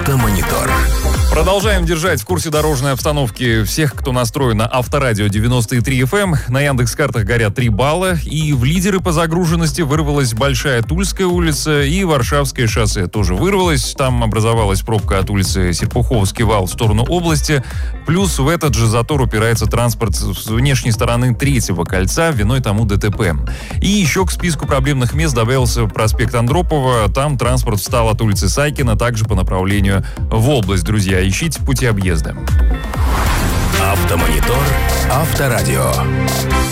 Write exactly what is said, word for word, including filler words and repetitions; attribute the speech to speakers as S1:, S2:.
S1: Автомонитор.
S2: Продолжаем держать в курсе дорожной обстановки всех, кто настроен на Авторадио девяносто три эф эм. На Яндекс.Картах горят три балла. И в лидеры по загруженности вырвалась Большая Тульская улица и Варшавское шоссе тоже вырвалось. Там образовалась пробка от улицы Серпуховский вал в сторону области. Плюс в этот же затор упирается транспорт с внешней стороны третьего кольца, виной тому ДТП. И еще к списку проблемных мест добавился проспект Андропова. Там транспорт встал от улицы Сайкина, также по направлению в область, друзья. Ищите пути объезда.
S1: Автомонитор. Авторадио.